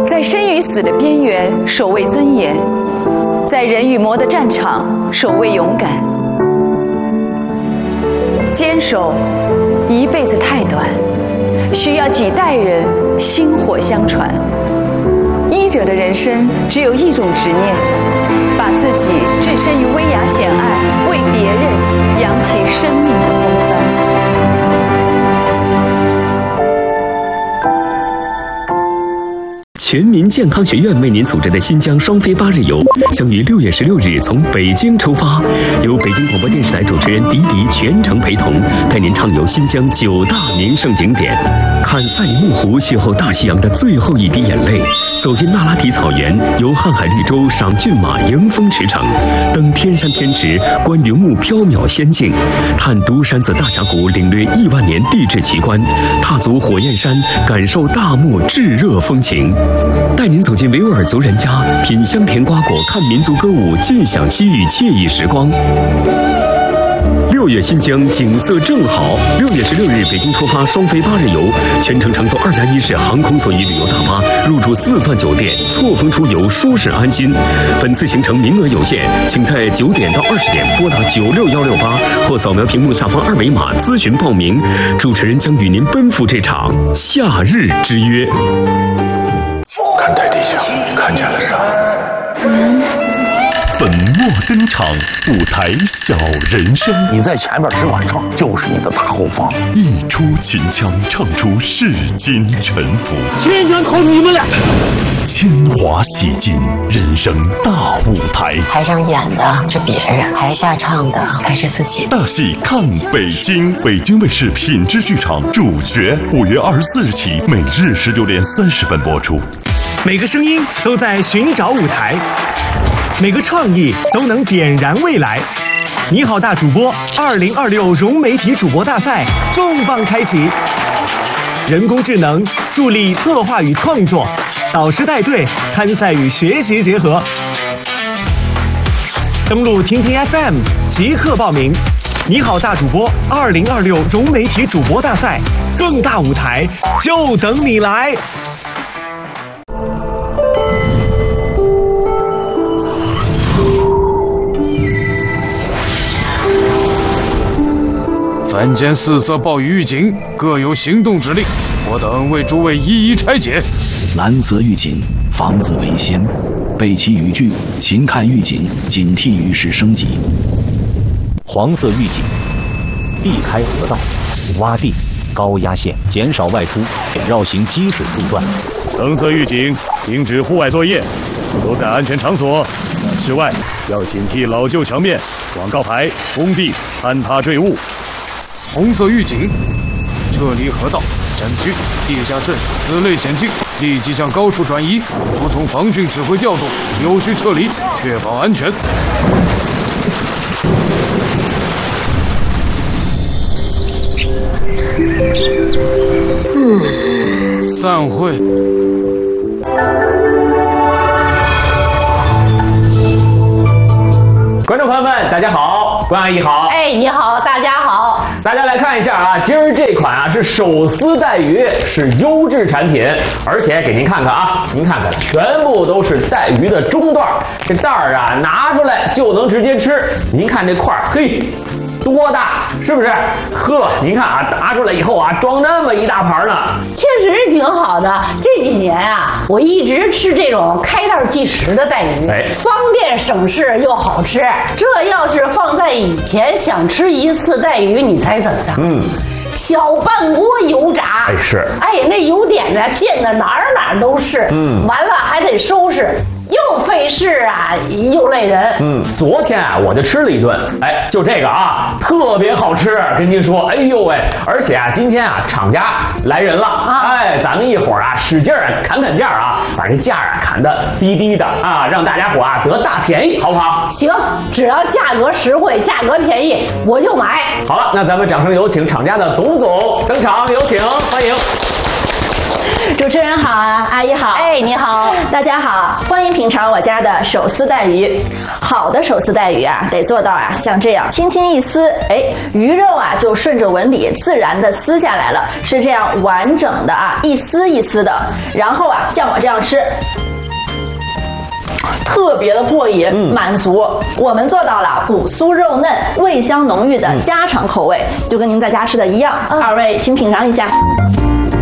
在生与死的边缘守卫尊严，在人与魔的战场守卫勇敢。坚守一辈子太短，需要几代人薪火相传。医者的人生只有一种执念，把自己置身于危崖险隘，为别人扬起生命的风帆。 全民健康学院为您组织的新疆双飞8日游将于6月16日从北京出发，由北京广播电视台主持人迪迪全程陪同，带您畅游新疆9大名胜景点，看赛里木湖邂逅大西洋的最后一滴眼泪，走进那拉提草原，游瀚海绿洲，赏骏马迎风驰骋，登天山天池，观云雾缥缈仙境，探独山子大峡谷，领略亿万年地质奇观，踏足火焰山，感受大漠炙热风情。带您走进维吾尔族人家，品香甜瓜果，看民族歌舞，尽享西域惬意时光。6月新疆景色正好，6月16日北京出发双飞8日游，全程乘坐2+1式航空座椅旅游大巴，入住4钻酒店，错峰出游，舒适安心。本次行程名额有限，请在9点到20点拨打96168或扫描屏幕下方2维码咨询报名。主持人将与您奔赴这场夏日之约。 看台底下，你看见了啥？ 粉墨登场，舞台小人生。 你在前面只管唱，就是你的大后方。 一出秦腔，唱出世间沉浮。 秦腔投你们俩。 铅华洗尽，人生大舞台。 台上演的是别人，台下唱的才是自己。 大戏看北京，北京卫视品质剧场主角，5月24日起，每日19点30分播出。 每个声音都在寻找舞台，每个创意都能点燃未来。你好，大主播2026融媒体主播大赛重磅开启，人工智能助力策划与创作，导师带队，参赛与学习结合。登录听听 FM 即刻报名。你好，大主播2026融媒体主播大赛，更大舞台就等你来。 凡间4色暴雨预警，各有行动指令，我等为诸位一一拆解。 蓝色预警，防自为先，背弃语句，勤看预警，警惕于时升级。 黄色预警，避开河道、洼地、高压线，减少外出，绕行积水路段。 橙色预警，停止户外作业，都在安全场所。室外要警惕老旧墙面、广告牌、工地坍塌坠物。红色预警，撤离河道、山区、地下渗此类险境，立即向高处转移，服从防汛指挥调度，有序撤离，确保安全。散会。 观众朋友们，大家好，关阿姨好。 哎，你好，大家好。 大家来看一下啊，今儿这款啊是手撕带鱼，是优质产品，而且给您看看啊，您看看，全部都是带鱼的中段，这袋儿啊拿出来就能直接吃。您看这块儿，嘿。多大，是不是？呵，您看啊，拿出来以后啊，装那么一大盘呢， 确实是挺好的。这几年啊，我一直吃这种开袋即食的带鱼，方便省事又好吃。这要是放在以前，想吃一次带鱼，你猜怎么着？小半锅油炸， 是， 那油点子溅的哪儿都是，完了还得收拾。又费事啊，又累人。 昨天啊，我就吃了一顿，就这个啊，特别好吃，跟您说，哎呦喂！而且啊，今天啊，厂家来人了，咱们一会儿啊，使劲儿砍价啊，把这价啊砍得低低的啊，让大家伙啊得大便宜，好不好？ 行，只要价格实惠、价格便宜，我就买。 好了，那咱们掌声有请厂家的董总登场，有请，欢迎。 主持人好啊，阿姨好。 哎，你好， 大家好，欢迎品尝我家的手撕带鱼。好的手撕带鱼啊，得做到啊，像这样轻轻一撕，哎，鱼肉啊就顺着纹理自然的撕下来了，是这样完整的啊，一丝一丝的。然后啊，像我这样吃。特别的过瘾，满足。我们做到了骨酥肉嫩、味香浓郁的家常口味，就跟您在家吃的一样。二位请品尝一下。